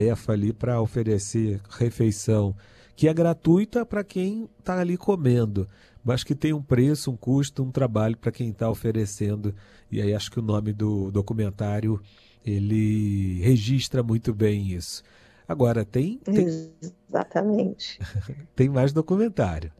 tarefa ali para oferecer refeição que é gratuita para quem está ali comendo, mas que tem um preço, um custo, um trabalho para quem está oferecendo. E aí acho que o nome do documentário ele registra muito bem isso. Agora, Exatamente. tem mais documentário.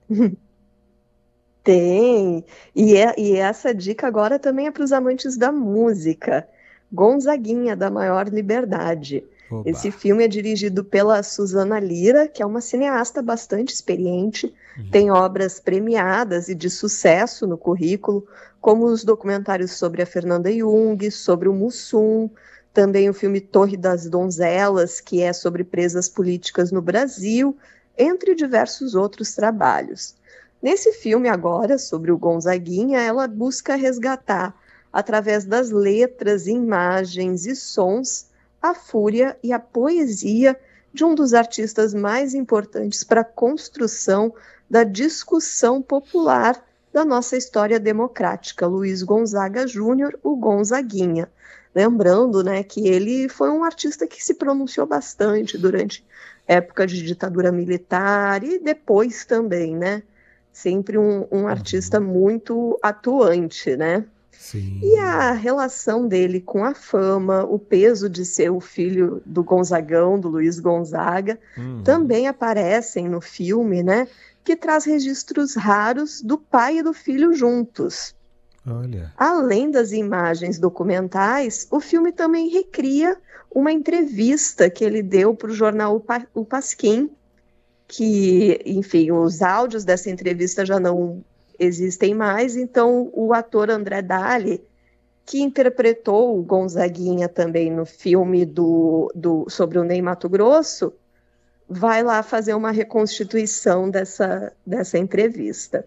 Tem. E essa dica agora também é para os amantes da música. Gonzaguinha, da Maior Liberdade. Oba. Esse filme é dirigido pela Suzana Lira, que é uma cineasta bastante experiente, tem obras premiadas e de sucesso no currículo, como os documentários sobre a Fernanda Jung, sobre o Mussum, também o filme Torre das Donzelas, que é sobre presas políticas no Brasil, entre diversos outros trabalhos. Nesse filme agora, sobre o Gonzaguinha, ela busca resgatar, através das letras, imagens e sons, a fúria e a poesia de um dos artistas mais importantes para a construção da discussão popular da nossa história democrática, Luiz Gonzaga Júnior, o Gonzaguinha. Lembrando, né, que ele foi um artista que se pronunciou bastante durante a época de ditadura militar e depois também, né? Sempre um artista muito atuante, né? E Sim. a relação dele com a fama, o peso de ser o filho do Gonzagão, do Luiz Gonzaga, Uhum. também aparecem no filme, né? Que traz registros raros do pai e do filho juntos. Olha. Além das imagens documentais, o filme também recria uma entrevista que ele deu para o jornal O Pasquim, que, enfim, os áudios dessa entrevista já não existem mais, então o ator André Dali, que interpretou o Gonzaguinha também no filme sobre o Ney Matogrosso, vai lá fazer uma reconstituição dessa entrevista.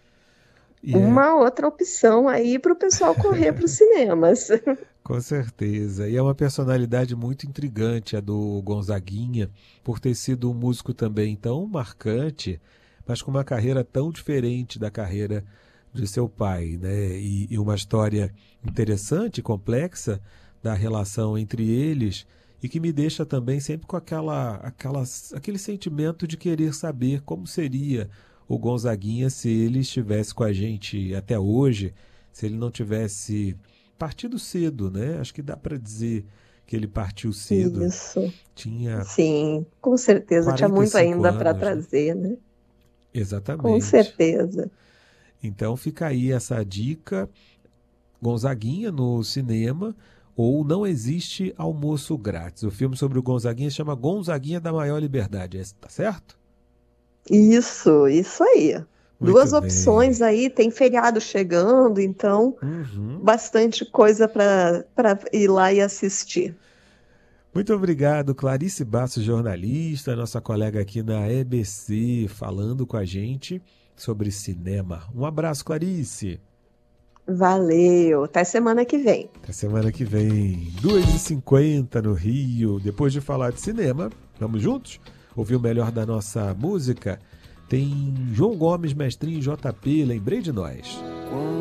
E é, Uma outra opção aí para o pessoal correr para os cinemas. com certeza. E é uma personalidade muito intrigante a do Gonzaguinha, por ter sido um músico também tão marcante, mas com uma carreira tão diferente da carreira de seu pai, né? E uma história interessante, complexa da relação entre eles e que me deixa também sempre com aquele sentimento de querer saber como seria o Gonzaguinha se ele estivesse com a gente até hoje, se ele não tivesse partido cedo, né? Acho que dá para dizer que ele partiu cedo. Isso, Tinha sim, com certeza. Tinha muito 45 ainda para anos, né? trazer, né? Com Exatamente. certeza. Então fica aí essa dica, Gonzaguinha no cinema, ou Não Existe Almoço Grátis. O filme sobre o Gonzaguinha se chama Gonzaguinha da Maior Liberdade, tá certo? Isso aí. Muito Duas bem. opções aí, tem feriado chegando, então Uhum. bastante coisa para ir lá e assistir. Muito obrigado, Clarice Basso, jornalista, nossa colega aqui na EBC, falando com a gente sobre cinema. Um abraço, Clarice. Valeu, até semana que vem. Até semana que vem, 2h50 no Rio. Depois de falar de cinema, vamos juntos? Ouvir o melhor da nossa música? Tem João Gomes, Mestrinho e JP, lembrei de nós.